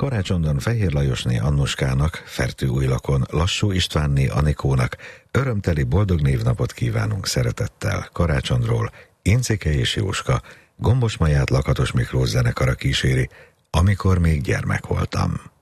Karácsonyban Fehér Lajosné Annuskának, Fertőújlakon Lassó Istvánné Anikónak örömteli boldog névnapot kívánunk szeretettel. Karácsonyról Incike és Jóska, Gombos Maját Lakatos Miklós zenekara kíséri, Amikor még gyermek voltam.